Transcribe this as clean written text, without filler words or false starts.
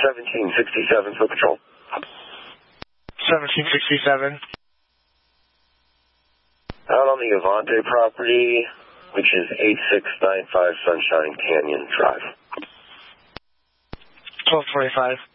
1767 for patrol. 1767. Out on the Avante property, which is 8695 Sunshine Canyon Drive. 1245.